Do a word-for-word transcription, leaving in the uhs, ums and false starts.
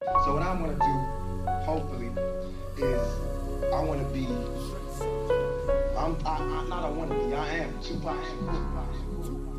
So what I want to do, hopefully, is I want to be. I'm I, I not I want to be. I am Tupac.